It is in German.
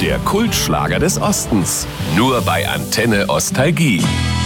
Der Kultschlager des Ostens. Nur bei Antenne Ostalgie.